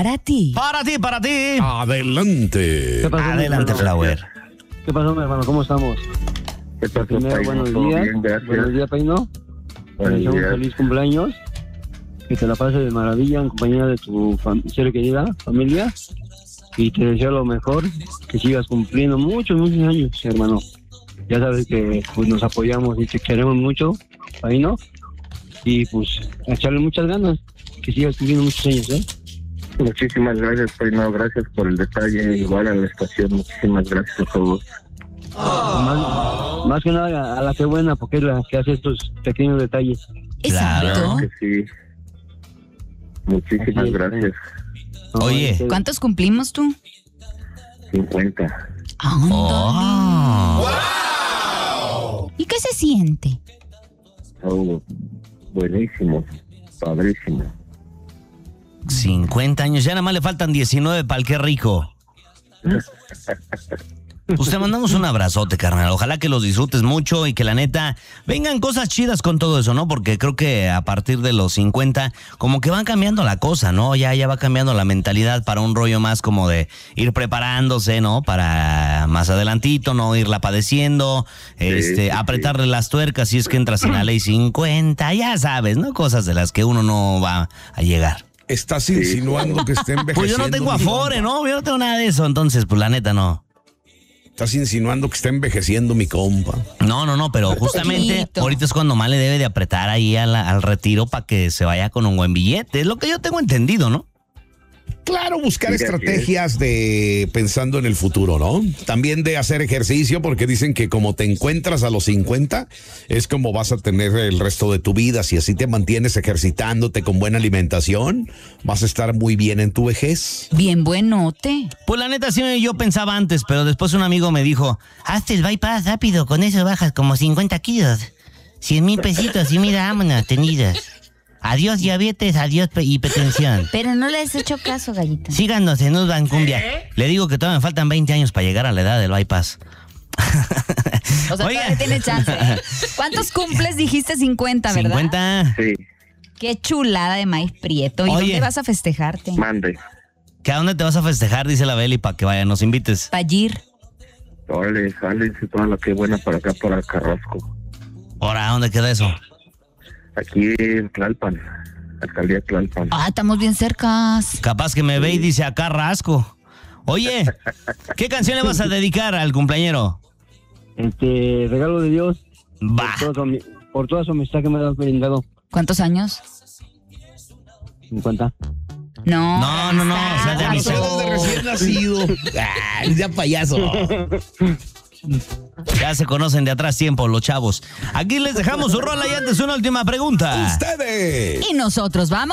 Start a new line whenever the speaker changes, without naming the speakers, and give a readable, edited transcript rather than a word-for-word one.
para ti.
Para ti.
Adelante.
¿Qué pasó,
Adelante, Flower.
¿Qué pasó, mi hermano? ¿Cómo estamos?
¿Qué pasó,
Primero,
Paino?
buenos
¿Todo
días.
bien? Gracias.
Buenos días, Paino. Te
Buenos
deseamos un
días.
feliz cumpleaños. Que te la pases de maravilla en compañía de tu ser querida familia. Y te deseo lo mejor. Que sigas cumpliendo muchos años, hermano. Ya sabes que pues, nos apoyamos y te queremos mucho, Paino. Y pues, a echarle muchas ganas. Que sigas cumpliendo muchos años, ¿eh?
Muchísimas gracias, Paino. Gracias por el detalle. Igual a la estación. Muchísimas gracias a todos.
Más que nada a la que buena, porque es la que hace estos pequeños detalles.
Claro.
Exacto.
Que sí. Muchísimas
Así es,
gracias.
Oye.
¿Cuántos cumplimos tú?
50.
Oh.
¿Y qué se siente?
Oh, buenísimo. Padrísimo.
50 años, ya nada más le faltan 19 para el que rico. Pues te mandamos un abrazote, carnal. Ojalá que los disfrutes mucho y que la neta vengan cosas chidas con todo eso, ¿no? Porque creo que a partir de los 50 como que van cambiando la cosa, ¿no? Ya va cambiando la mentalidad para un rollo más como de ir preparándose, ¿no? Para más adelantito, no irla padeciendo,
sí.
apretarle las tuercas si es que entras en la ley 50, ya sabes, ¿no? Cosas de las que uno no va a llegar.
Estás insinuando que esté envejeciendo.
Pues yo no tengo afore, ¿no? Yo no tengo nada de eso, entonces, pues la neta no.
Estás insinuando que está envejeciendo mi compa.
No, pero justamente
Poquito.
ahorita es cuando más le debe de apretar ahí al retiro para que se vaya con un buen billete. Es lo que yo tengo entendido, ¿no?
Claro, buscar
Sí, así
estrategias de pensando en el futuro, ¿no? También de hacer ejercicio, porque dicen que como te encuentras a los 50, es como vas a tener el resto de tu vida. Si así te mantienes ejercitándote con buena alimentación, vas a estar muy bien en tu vejez.
Bien buenote.
Pues la neta sí yo pensaba antes, pero después un amigo me dijo, hazte el bypass rápido, con eso bajas como 50 kilos. 100,000 pesitos y mira, vámonos, tenidas. Adiós diabetes, adiós hipertensión.
Pero no le has hecho caso, gallita.
Síganos en Urban Cumbia. Le digo que todavía me faltan 20 años para llegar a la edad del bypass.
O sea,
Oye.
todavía tiene chance. ¿Cuántos cumples? Dijiste 50, ¿verdad?
50.
Sí.
Qué chulada de maíz prieto. ¿Y
Oye.
dónde vas a festejarte?
Mande.
¿Que a dónde te vas a festejar? Dice la Beli, para que vaya, nos invites.
Payir.
Órale, sale toda la que buena para acá, para Carrasco.
Ahora, ¿dónde queda eso?
Aquí en Tlalpan. Alcaldía Tlalpan.
Ah, estamos bien cercas.
Capaz que me ve y dice acá rasco. Oye, ¿qué canción le vas a dedicar al cumpleañero?
Regalo de Dios.
Va.
Por toda su amistad que me has brindado.
¿Cuántos años?
50.
No.
No, o sea, de mis
Paso.
de recién nacido. Ay, ya payaso.
Ya se conocen de atrás tiempo los chavos. Aquí les dejamos su rola y antes una última pregunta.
Ustedes.
Y nosotros vamos.